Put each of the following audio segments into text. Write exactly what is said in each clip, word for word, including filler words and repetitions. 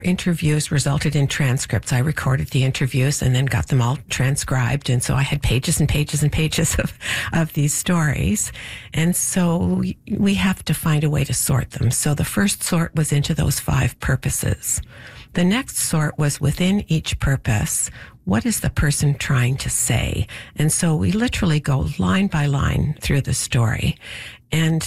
Interviews resulted in transcripts. I recorded the interviews and then got them all transcribed. And so I had pages and pages and pages of, of these stories. And so we have to find a way to sort them. So the first sort was into those five purposes. The next sort was within each purpose, what is the person trying to say? And so we literally go line by line through the story. And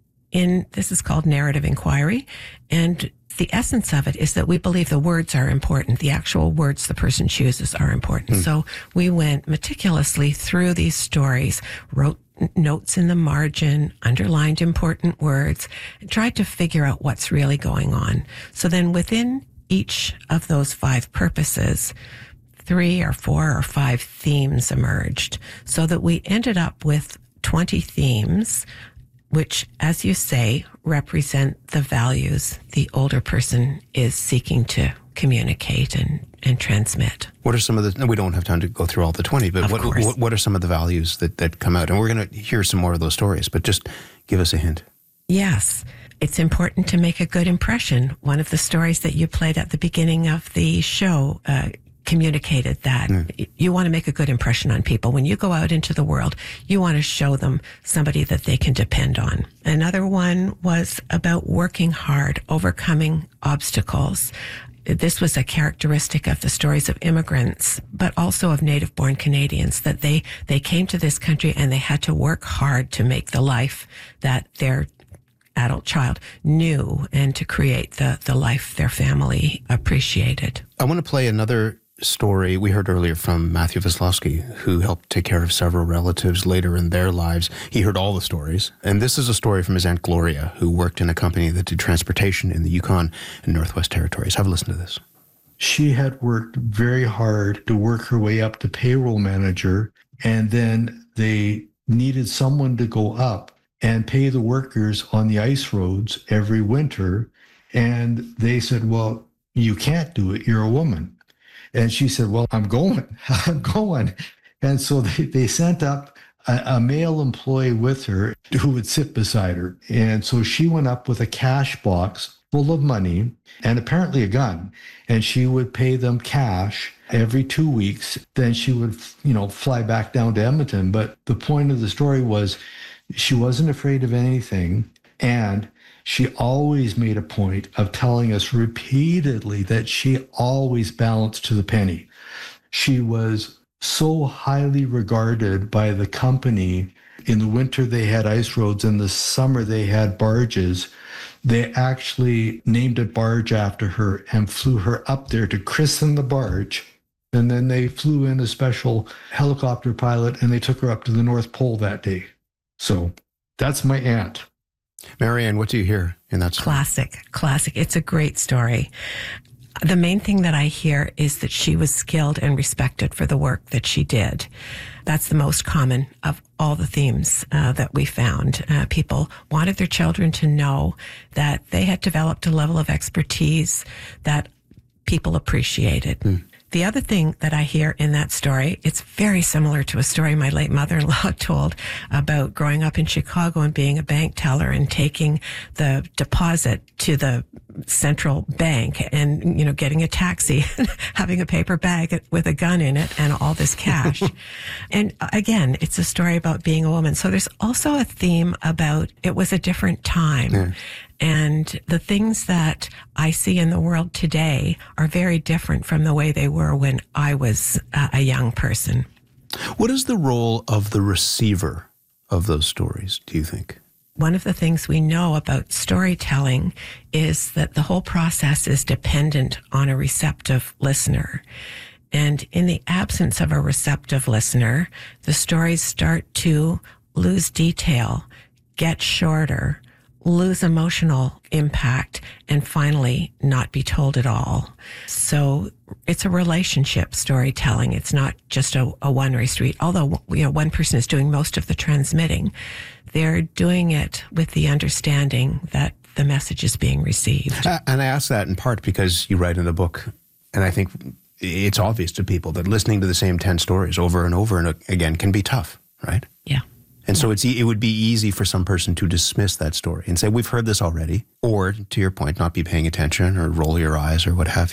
in, this is called narrative inquiry. And the essence of it is that we believe the words are important. The actual words the person chooses are important. Mm. So we went meticulously through these stories, wrote notes in the margin, underlined important words, and tried to figure out what's really going on. So then within each of those five purposes, three or four or five themes emerged, so that we ended up with twenty themes, which, as you say, represent the values the older person is seeking to communicate and, and transmit. What are some of the, no, we don't have time to go through all the twenty, but what, what, what are some of the values that, that come out? And we're going to hear some more of those stories, but just give us a hint. Yes. It's important to make a good impression. One of the stories that you played at the beginning of the show uh, communicated that. Mm. You want to make a good impression on people. When you go out into the world, you want to show them somebody that they can depend on. Another one was about working hard, overcoming obstacles. This was a characteristic of the stories of immigrants, but also of native-born Canadians, that they, they came to this country and they had to work hard to make the life that their adult child knew and to create the, the life their family appreciated. I want to play another story we heard earlier from Matthew Veslowski, who helped take care of several relatives later in their lives. He heard all the stories. And this is a story from his Aunt Gloria, who worked in a company that did transportation in the Yukon and Northwest Territories. Have a listen to this. She had worked very hard to work her way up to payroll manager, and then they needed someone to go up and pay the workers on the ice roads every winter. And they said, well, you can't do it. You're a woman. And she said, well, I'm going. I'm going. And so they, they sent up a, a male employee with her who would sit beside her. And so she went up with a cash box full of money and apparently a gun. And she would pay them cash every two weeks. Then she would, you know, fly back down to Edmonton. But the point of the story was she wasn't afraid of anything. And she always made a point of telling us repeatedly that she always balanced to the penny. She was so highly regarded by the company. In the winter, they had ice roads. In the summer, they had barges. They actually named a barge after her and flew her up there to christen the barge. And then they flew in a special helicopter pilot and they took her up to the North Pole that day. So that's my aunt. Marianne, what do you hear in that story? Classic, classic. It's a great story. The main thing that I hear is that she was skilled and respected for the work that she did. That's the most common of all the themes uh, that we found. Uh, people wanted their children to know that they had developed a level of expertise that people appreciated. Mm. The other thing that I hear in that story, it's very similar to a story my late mother-in-law told about growing up in Chicago and being a bank teller and taking the deposit to the central bank and, you know, getting a taxi, having a paper bag with a gun in it and all this cash. And again, it's a story about being a woman. So there's also a theme about it was a different time. Yeah. And the things that I see in the world today are very different from the way they were when I was uh, a young person. What is the role of the receiver of those stories, do you think? One of the things we know about storytelling is that the whole process is dependent on a receptive listener. And in the absence of a receptive listener, the stories start to lose detail, get shorter, lose emotional impact, and finally not be told at all. So it's a relationship storytelling. It's not just a, a one-way street. Although, you know, one person is doing most of the transmitting, they're doing it with the understanding that the message is being received. Uh, and I ask that in part because you write in the book, and I think it's obvious to people that listening to the same ten stories over and over and again can be tough, right? Yeah. And so it's, it would be easy for some person to dismiss that story and say, we've heard this already, or to your point, not be paying attention or roll your eyes or what have you.